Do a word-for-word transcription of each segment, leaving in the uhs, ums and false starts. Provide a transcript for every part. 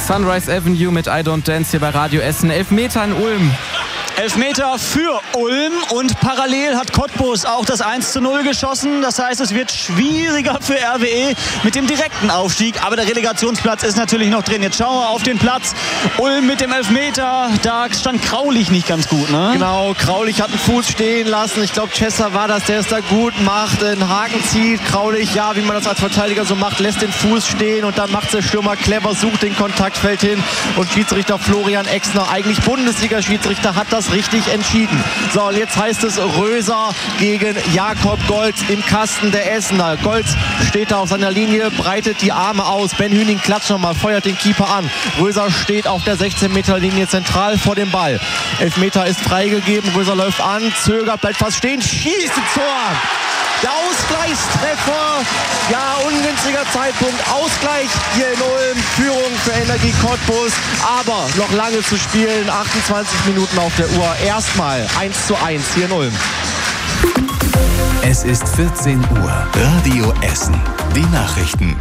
Sunrise Avenue mit I Don't Dance hier bei Radio Essen. Elfmeter in Ulm. Elfmeter für Ulm und parallel hat Cottbus auch das eins zu null geschossen. Das heißt, es wird schwieriger für R W E mit dem direkten Aufstieg. Aber der Relegationsplatz ist natürlich noch drin. Jetzt schauen wir auf den Platz. Ulm mit dem Elfmeter. Da stand Kraulich nicht ganz gut, ne? Genau, Kraulich hat einen Fuß stehen lassen. Ich glaube, Chester war das, der es da gut macht. Den Haken zieht. Kraulich, ja, wie man das als Verteidiger so macht, lässt den Fuß stehen. Und dann macht der Stürmer clever, sucht den Kontakt, fällt hin. Und Schiedsrichter Florian Exner, eigentlich Bundesliga-Schiedsrichter, hat das richtig entschieden. So, und jetzt heißt es Röser gegen Jakob Golz im Kasten der Essener. Golz steht da auf seiner Linie, breitet die Arme aus. Ben Hüning klatscht nochmal, feuert den Keeper an. Röser steht auf der sechzehn Meter Linie zentral vor dem Ball. Elfmeter ist freigegeben, Röser läuft an, zögert, bleibt fast stehen, schießt ins Tor. Der Ausgleichstreffer, ja, ungünstiger Zeitpunkt, Ausgleich hier in Ulm, Führung für Energie Cottbus, aber noch lange zu spielen, achtundzwanzig Minuten auf der Uhr, erstmal eins zu eins hier in Ulm. Es ist vierzehn Uhr, Radio Essen, die Nachrichten.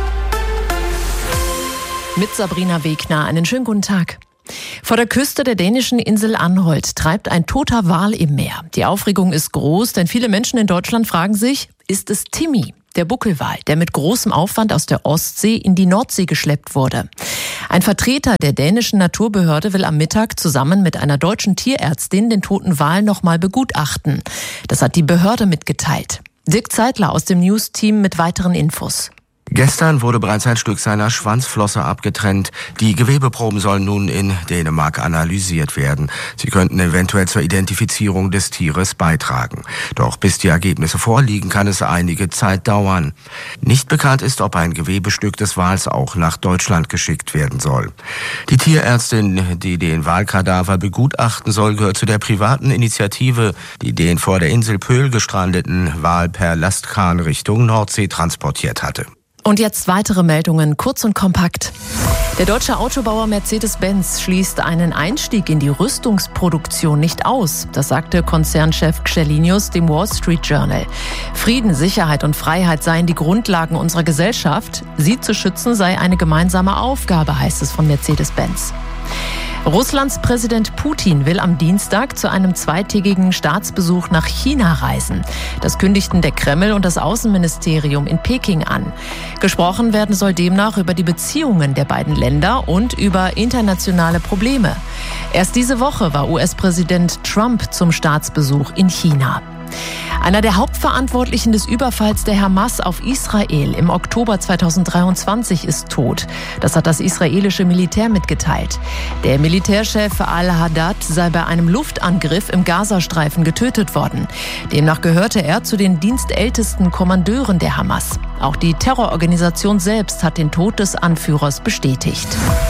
Mit Sabrina Wegner, einen schönen guten Tag. Vor der Küste der dänischen Insel Anholt treibt ein toter Wal im Meer. Die Aufregung ist groß, denn viele Menschen in Deutschland fragen sich, ist es Timmy, der Buckelwal, der mit großem Aufwand aus der Ostsee in die Nordsee geschleppt wurde? Ein Vertreter der dänischen Naturbehörde will am Mittag zusammen mit einer deutschen Tierärztin den toten Wal nochmal begutachten. Das hat die Behörde mitgeteilt. Dirk Zeitler aus dem News-Team mit weiteren Infos. Gestern wurde bereits ein Stück seiner Schwanzflosse abgetrennt. Die Gewebeproben sollen nun in Dänemark analysiert werden. Sie könnten eventuell zur Identifizierung des Tieres beitragen. Doch bis die Ergebnisse vorliegen, kann es einige Zeit dauern. Nicht bekannt ist, ob ein Gewebestück des Wals auch nach Deutschland geschickt werden soll. Die Tierärztin, die den Walkadaver begutachten soll, gehört zu der privaten Initiative, die den vor der Insel Pöhl gestrandeten Wal per Lastkahn Richtung Nordsee transportiert hatte. Und jetzt weitere Meldungen, kurz und kompakt. Der deutsche Autobauer Mercedes-Benz schließt einen Einstieg in die Rüstungsproduktion nicht aus. Das sagte Konzernchef Gcelinius dem Wall Street Journal. Frieden, Sicherheit und Freiheit seien die Grundlagen unserer Gesellschaft. Sie zu schützen sei eine gemeinsame Aufgabe, heißt es von Mercedes-Benz. Russlands Präsident Putin will am Dienstag zu einem zweitägigen Staatsbesuch nach China reisen. Das kündigten der Kreml und das Außenministerium in Peking an. Gesprochen werden soll demnach über die Beziehungen der beiden Länder und über internationale Probleme. Erst diese Woche war U S-Präsident Trump zum Staatsbesuch in China. Einer der Hauptverantwortlichen des Überfalls der Hamas auf Israel im Oktober zweitausenddreiundzwanzig ist tot. Das hat das israelische Militär mitgeteilt. Der Militärchef al-Haddad sei bei einem Luftangriff im Gazastreifen getötet worden. Demnach gehörte er zu den dienstältesten Kommandeuren der Hamas. Auch die Terrororganisation selbst hat den Tod des Anführers bestätigt.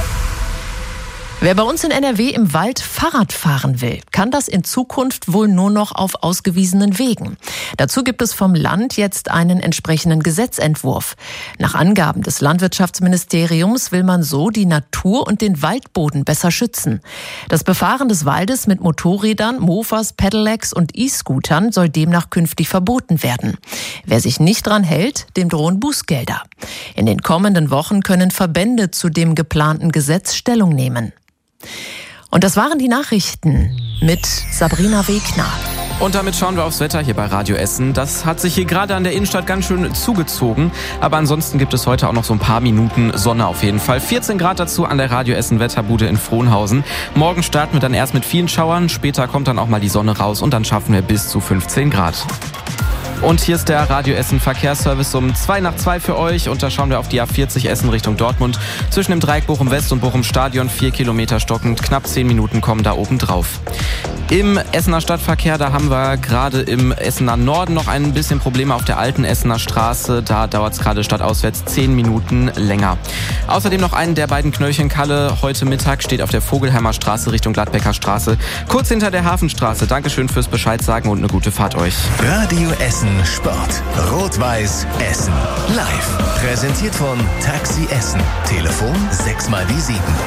Wer bei uns in N R W im Wald Fahrrad fahren will, kann das in Zukunft wohl nur noch auf ausgewiesenen Wegen. Dazu gibt es vom Land jetzt einen entsprechenden Gesetzentwurf. Nach Angaben des Landwirtschaftsministeriums will man so die Natur und den Waldboden besser schützen. Das Befahren des Waldes mit Motorrädern, Mofas, Pedelecs und E-Scootern soll demnach künftig verboten werden. Wer sich nicht dran hält, dem drohen Bußgelder. In den kommenden Wochen können Verbände zu dem geplanten Gesetz Stellung nehmen. Und das waren die Nachrichten mit Sabrina Wegner. Und damit schauen wir aufs Wetter hier bei Radio Essen. Das hat sich hier gerade an der Innenstadt ganz schön zugezogen. Aber ansonsten gibt es heute auch noch so ein paar Minuten Sonne auf jeden Fall. vierzehn Grad dazu an der Radio Essen Wetterbude in Frohnhausen. Morgen starten wir dann erst mit vielen Schauern. Später kommt dann auch mal die Sonne raus und dann schaffen wir bis zu fünfzehn Grad. Und hier ist der Radio Essen Verkehrsservice um zwei nach zwei für euch. Und da schauen wir auf die A vierzig Essen Richtung Dortmund. Zwischen dem Dreieck Bochum West und Bochum Stadion vier Kilometer stockend. Knapp zehn Minuten kommen da oben drauf. Im Essener Stadtverkehr, da haben wir gerade im Essener Norden noch ein bisschen Probleme auf der alten Essener Straße. Da dauert es gerade stadtauswärts zehn Minuten länger. Außerdem noch einen der beiden Knöllchenkalle. Heute Mittag steht auf der Vogelheimer Straße Richtung Gladbecker Straße. Kurz hinter der Hafenstraße. Dankeschön fürs Bescheid sagen und eine gute Fahrt euch. Radio Essen Sport. Rot-Weiß Essen. Live. Präsentiert von Taxi Essen. Telefon sechs mal die sieben.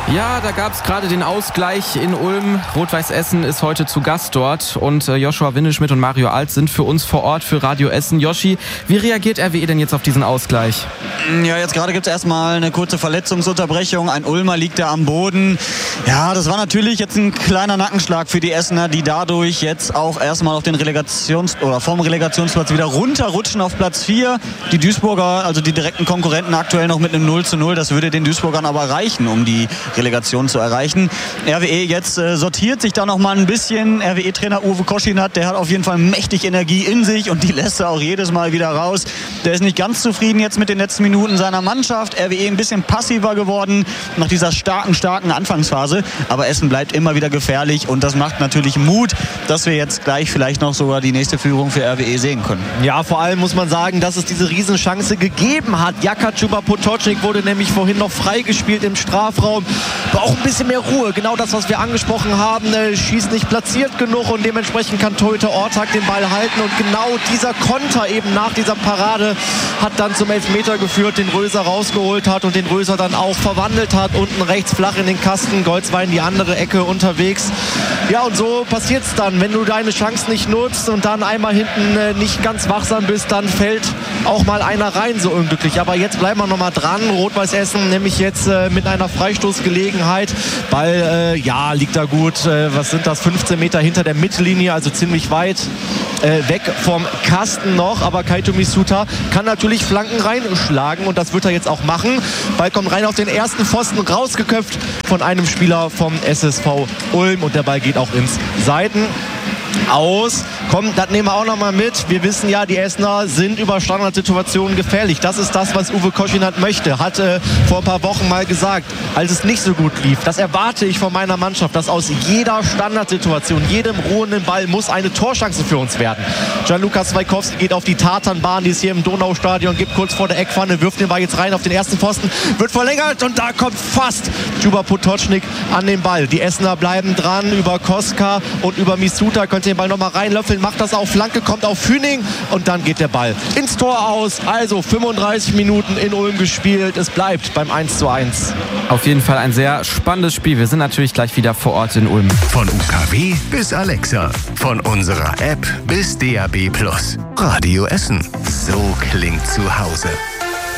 Ja, da gab es gerade den Ausgleich in Ulm. Rot-Weiß Essen ist heute zu Gast dort und Joshua Winneschmidt und Mario Alt sind für uns vor Ort für Radio Essen. Joshi, wie reagiert R W E denn jetzt auf diesen Ausgleich? Ja, jetzt gerade gibt es erstmal eine kurze Verletzungsunterbrechung. Ein Ulmer liegt da am Boden. Ja, das war natürlich jetzt ein kleiner Nackenschlag für die Essener, die dadurch jetzt auch erstmal auf den Relegations- oder vom Relegationsplatz wieder runterrutschen auf Platz vier. Die Duisburger, also die direkten Konkurrenten aktuell noch mit einem null zu null. Das würde den Duisburgern aber reichen, um die Relegation zu erreichen. R W E jetzt äh, sortiert sich da noch mal ein bisschen. R W E-Trainer Uwe Koschinat, der hat auf jeden Fall mächtig Energie in sich und die lässt er auch jedes Mal wieder raus. Der ist nicht ganz zufrieden jetzt mit den letzten Minuten seiner Mannschaft. R W E ein bisschen passiver geworden nach dieser starken, starken Anfangsphase. Aber Essen bleibt immer wieder gefährlich und das macht natürlich Mut, dass wir jetzt gleich vielleicht noch sogar die nächste Führung für R W E sehen können. Ja, vor allem muss man sagen, dass es diese Riesenchance gegeben hat. Jaka Chuba-Potočnik wurde nämlich vorhin noch freigespielt im Strafraum. Braucht ein bisschen mehr Ruhe. Genau das, was wir angesprochen haben. Er schießt nicht platziert genug und dementsprechend kann Torhüter Ortag den Ball halten. Und genau dieser Konter eben nach dieser Parade hat dann zum Elfmeter geführt, den Röser rausgeholt hat und den Röser dann auch verwandelt hat. Unten rechts flach in den Kasten. Golz war in die andere Ecke unterwegs. Ja, und so passiert es dann. Wenn du deine Chance nicht nutzt und dann einmal hinten äh, nicht ganz wachsam bist, dann fällt auch mal einer rein, so unglücklich. Aber jetzt bleiben wir noch mal dran. Rot-Weiß Essen nämlich jetzt äh, mit einer Freistoßgelegenheit. Ball, äh, ja, liegt da gut. Äh, was sind das? fünfzehn Meter hinter der Mittellinie, also ziemlich weit äh, weg vom Kasten noch. Aber Kaito Misuta kann natürlich Flanken reinschlagen und das wird er jetzt auch machen. Ball kommt rein auf den ersten Pfosten, rausgeköpft von einem Spieler vom S S V Ulm und der Ball geht auch ins Seiten aus. Komm, das nehmen wir auch noch mal mit. Wir wissen ja, die Essener sind über Standardsituationen gefährlich. Das ist das, was Uwe Koschinat möchte. Hat äh, vor ein paar Wochen mal gesagt, als es nicht so gut lief. Das erwarte ich von meiner Mannschaft, dass aus jeder Standardsituation, jedem ruhenden Ball muss eine Torchance für uns werden. Gianluca Zwaikowski geht auf die Tatanbahn, die ist hier im Donaustadion, gibt kurz vor der Eckpfanne, wirft den Ball jetzt rein auf den ersten Pfosten, wird verlängert und da kommt fast Chuba-Potočnik an den Ball. Die Essener bleiben dran über Koska und über Misuta, könnt ihr den Ball nochmal reinlöffeln, macht das auf Flanke, kommt auf Füning und dann geht der Ball ins Tor aus. Also fünfunddreißig Minuten in Ulm gespielt. Es bleibt beim eins zu eins. Auf jeden Fall ein sehr spannendes Spiel. Wir sind natürlich gleich wieder vor Ort in Ulm. Von U K W bis Alexa. Von unserer App bis D A B Plus. Radio Essen. So klingt zu Hause.